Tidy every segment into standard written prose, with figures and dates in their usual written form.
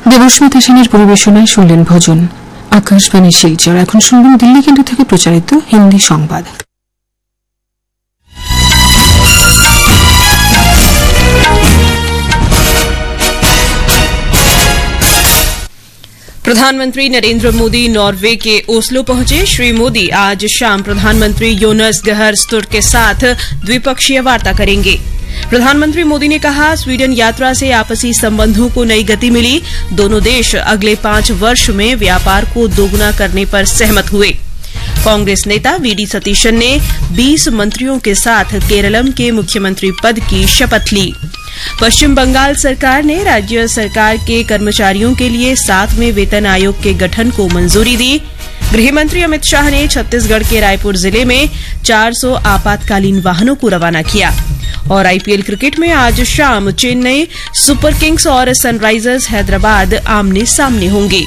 দেবস্মিতা সেনের পরিবেশনায় শুনলেন ভজন। আকাশবাণী শিলচর। এখন শুনবেন দিল্লি কেন্দ্র থেকে প্রচারিত হিন্দি সংবাদ। प्रधानमंत्री नरेंद्र मोदी नॉर्वे के ओस्लो पहुंचे। श्री मोदी आज शाम प्रधानमंत्री योनास गार स्टोरर के साथ द्विपक्षीय वार्ता करेंगे। प्रधानमंत्री मोदी ने कहा, स्वीडन यात्रा से आपसी संबंधों को नई गति मिली। दोनों देश अगले 5 वर्ष में व्यापार को दोगुना करने पर सहमत हुए। कांग्रेस नेता वीडी सतीशन ने 20 मंत्रियों के साथ केरलम के मुख्यमंत्री पद की शपथ ली। पश्चिम बंगाल सरकार ने राज्य सरकार के कर्मचारियों के लिए 7वें वेतन आयोग के गठन को मंजूरी दी। गृहमंत्री अमित शाह ने छत्तीसगढ़ के रायपुर जिले में 400 आपातकालीन वाहनों को रवाना किया। और आईपीएल क्रिकेट में आज शाम चेन्नई सुपर किंग्स और सनराइजर्स हैदराबाद आमने सामने होंगे।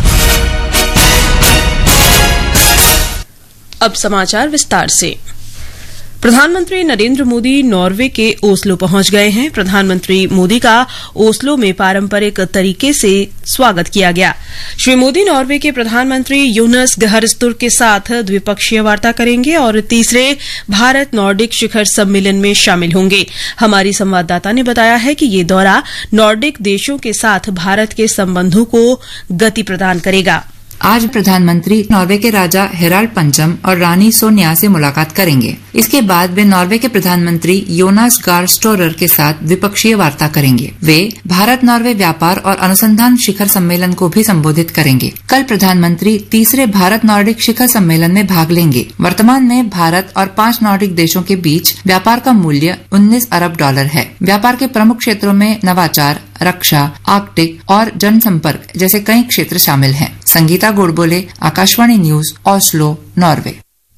अब समाचार विस्तार से। प्रधानमंत्री नरेंद्र मोदी नॉर्वे के ओस्लो पहुंच गए हैं। प्रधानमंत्री मोदी का ओस्लो में पारंपरिक तरीके से स्वागत किया गया। श्री मोदी नॉर्वे के प्रधानमंत्री योनास गार स्टोरर के साथ द्विपक्षीय वार्ता करेंगे और तीसरे भारत नॉर्डिक शिखर सम्मेलन में शामिल होंगे। हमारी संवाददाता ने बताया है कि ये दौरा नॉर्डिक देशों के साथ भारत के संबंधों को गति प्रदान करेगा। आज प्रधानमंत्री नॉर्वे के राजा हेराल्ड पंचम और रानी सोनिया से मुलाकात करेंगे। इसके बाद वे नॉर्वे के प्रधानमंत्री योनास गार स्टोरर के साथ द्विपक्षीय वार्ता करेंगे। वे भारत नॉर्वे व्यापार और अनुसंधान शिखर सम्मेलन को भी संबोधित करेंगे। कल प्रधानमंत्री तीसरे भारत नॉर्डिक शिखर सम्मेलन में भाग लेंगे। वर्तमान में भारत और 5 नॉर्डिक देशों के बीच व्यापार का मूल्य $19 अरब है। व्यापार के प्रमुख क्षेत्रों में नवाचार, रक्षा, आर्कटिक और जनसंपर्क जैसे कई क्षेत्र शामिल हैं। Sangeeta Godbole, Akashvani news, Oslo, Norway.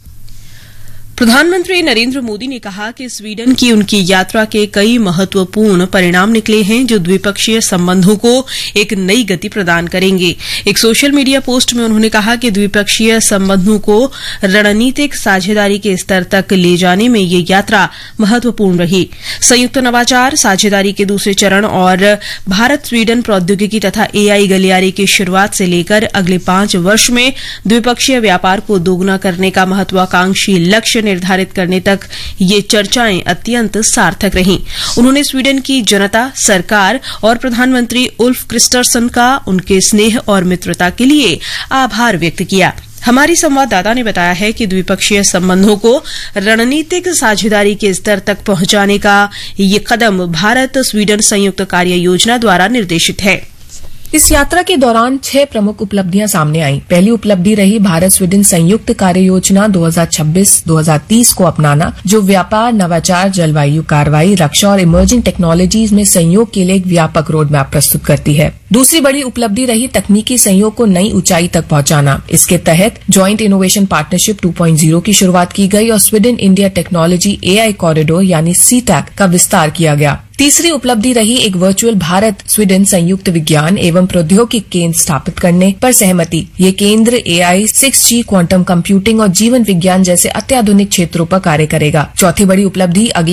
प्रधानमंत्री नरेंद्र मोदी ने कहा कि स्वीडन की उनकी यात्रा के कई महत्वपूर्ण परिणाम निकले हैं जो द्विपक्षीय संबंधों को एक नई गति प्रदान करेंगे। एक सोशल मीडिया पोस्ट में उन्होंने कहा कि द्विपक्षीय संबंधों को रणनीतिक साझेदारी के स्तर तक ले जाने में ये यात्रा महत्वपूर्ण रही। संयुक्त नवाचार साझेदारी के दूसरे चरण और भारत स्वीडन प्रौद्योगिकी तथा एआई गलियारे की शुरूआत से लेकर अगले 5 वर्ष में द्विपक्षीय व्यापार को दोगुना करने का महत्वाकांक्षी लक्ष्य निर्धारित करने तक ये चर्चाएं अत्यंत सार्थक रहीं। उन्होंने स्वीडन की जनता, सरकार और प्रधानमंत्री उल्फ क्रिस्टरसन का उनके स्नेह और मित्रता के लिए आभार व्यक्त किया। हमारी संवाददाता ने बताया है कि द्विपक्षीय संबंधों को रणनीतिक साझेदारी के स्तर तक पहुंचाने का ये कदम भारत स्वीडन संयुक्त कार्य योजना द्वारा निर्देशित है। इस यात्रा के दौरान 6 प्रमुख उपलब्धियां सामने आईं। पहली उपलब्धि रही भारत स्वीडन संयुक्त कार्य योजना 2026-2030 को अपनाना, जो व्यापार, नवाचार, जलवायु कार्रवाई, रक्षा और इमर्जिंग टेक्नोलॉजीज में सहयोग के लिए एक व्यापक रोड मैप प्रस्तुत करती है। दूसरी बड़ी उपलब्धि रही तकनीकी सहयोग को नई ऊंचाई तक पहुंचाना। इसके तहत ज्वाइंट इनोवेशन पार्टनरशिप 2.0 की शुरुआत की गई और Sweden India technology AI corridor यानी सीटैक का विस्तार किया गया। तीसरी उपलब्धि रही एक वर्चुअल भारत स्वीडन संयुक्त विज्ञान एवं प्रौद्योगिकी केंद्र स्थापित करने पर सहमति। ये केंद्र एआई, 6G, क्वांटम कंप्यूटिंग और जीवन विज्ञान जैसे अत्याधुनिक क्षेत्रों पर कार्य करेगा। चौथी बड़ी उपलब्धि